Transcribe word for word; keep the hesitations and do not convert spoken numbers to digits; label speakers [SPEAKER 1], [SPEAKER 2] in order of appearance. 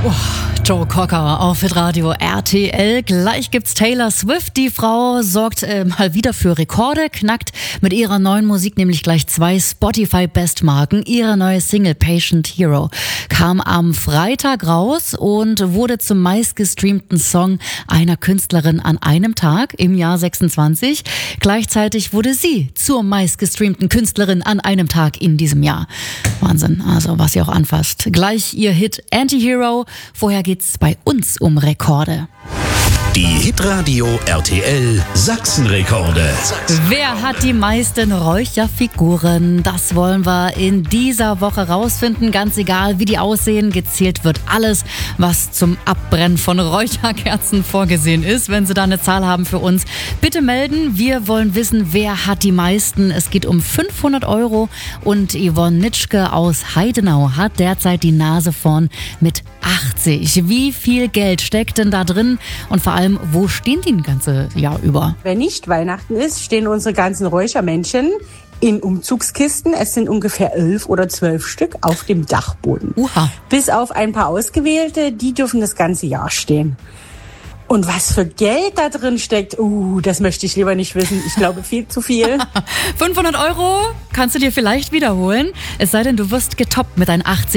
[SPEAKER 1] Joe Cocker auf Hitradio R T L. Gleich gibt's Taylor Swift. Die Frau sorgt äh, mal wieder für Rekorde, knackt mit ihrer neuen Musik nämlich gleich zwei Spotify-Bestmarken. Ihre neue Single Patient Hero kam am Freitag raus und wurde zum meistgestreamten Song einer Künstlerin an einem Tag im Jahr sechsundzwanzig. Gleichzeitig wurde sie zur meistgestreamten Künstlerin an einem Tag in diesem Jahr. Wahnsinn, also was sie auch anfasst. Gleich ihr Hit Anti-Hero. Vorher geht's bei uns um Rekorde.
[SPEAKER 2] Die Hitradio R T L Sachsenrekorde.
[SPEAKER 1] Wer hat die meisten Räucherfiguren? Das wollen wir in dieser Woche rausfinden. Ganz egal, wie die aussehen, gezählt wird alles, was zum Abbrennen von Räucherkerzen vorgesehen ist. Wenn Sie da eine Zahl haben für uns, bitte melden. Wir wollen wissen, wer hat die meisten. Es geht um fünfhundert Euro und Yvonne Nitschke aus Heidenau hat derzeit die Nase vorn mit achtzig. Wie viel Geld steckt denn da drin und vor allem, wo stehen die ein ganze Jahr über?
[SPEAKER 3] Wenn nicht Weihnachten ist, stehen unsere ganzen Räuchermännchen in Umzugskisten. Es sind ungefähr elf oder zwölf Stück auf dem Dachboden.
[SPEAKER 1] Uha.
[SPEAKER 3] Bis auf ein paar ausgewählte, die dürfen das ganze Jahr stehen. Und was für Geld da drin steckt, uh, das möchte ich lieber nicht wissen. Ich glaube, viel zu viel.
[SPEAKER 1] fünfhundert Euro kannst du dir vielleicht wiederholen. Es sei denn, du wirst getoppt mit deinen achtzig.